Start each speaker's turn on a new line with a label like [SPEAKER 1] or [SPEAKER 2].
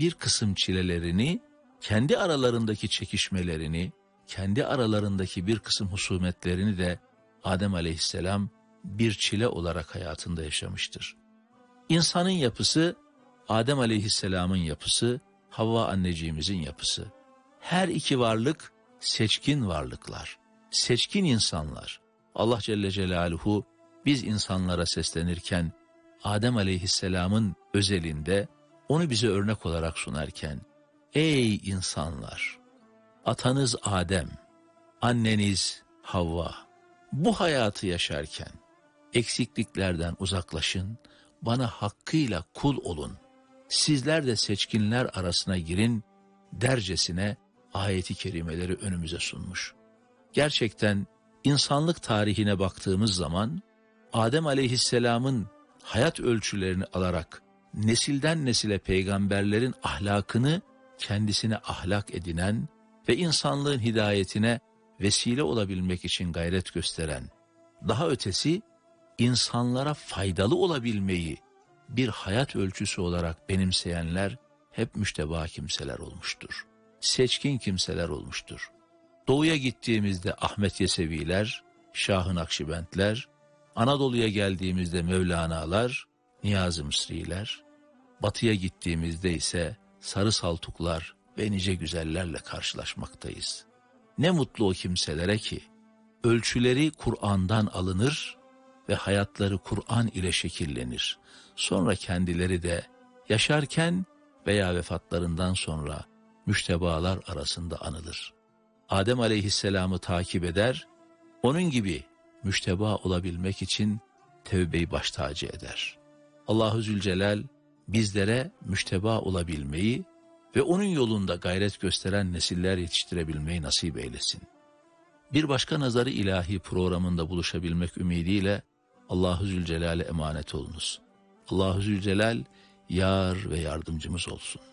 [SPEAKER 1] bir kısım çilelerini, kendi aralarındaki çekişmelerini, kendi aralarındaki bir kısım husumetlerini de Adem Aleyhisselam bir çile olarak hayatında yaşamıştır. İnsanın yapısı, Adem Aleyhisselam'ın yapısı, Havva anneciğimizin yapısı. Her iki varlık seçkin varlıklar, seçkin insanlar. Allah Celle Celaluhu biz insanlara seslenirken, Adem Aleyhisselam'ın özelinde onu bize örnek olarak sunarken, ey insanlar, atanız Adem, anneniz Havva, bu hayatı yaşarken eksikliklerden uzaklaşın, bana hakkıyla kul olun, sizler de seçkinler arasına girin dercesine ayeti kerimeleri önümüze sunmuş. Gerçekten insanlık tarihine baktığımız zaman Adem Aleyhisselam'ın hayat ölçülerini alarak nesilden nesile peygamberlerin ahlakını kendisine ahlak edinen ve insanlığın hidayetine vesile olabilmek için gayret gösteren, daha ötesi insanlara faydalı olabilmeyi bir hayat ölçüsü olarak benimseyenler hep müşteba kimseler olmuştur. Seçkin kimseler olmuştur. Doğuya gittiğimizde Ahmet Yeseviler, Şah-ı Nakşibendler, Anadolu'ya geldiğimizde Mevlana'lar, Niyazi Mısri'ler, batıya gittiğimizde ise Sarı Saltuklar ve nice güzellerle karşılaşmaktayız. Ne mutlu o kimselere ki ölçüleri Kur'an'dan alınır ve hayatları Kur'an ile şekillenir. Sonra kendileri de yaşarken veya vefatlarından sonra müştebalar arasında anılır. Adem Aleyhisselam'ı takip eder, onun gibi müşteba olabilmek için tevbe-i baş tacı eder. Allahu Zülcelal bizlere müşteba olabilmeyi ve onun yolunda gayret gösteren nesiller yetiştirebilmeyi nasip eylesin. Bir başka nazarı ilahi programında buluşabilmek ümidiyle Allahu Zülcelal'e emanet olunuz. Allahu Zülcelal yar ve yardımcımız olsun.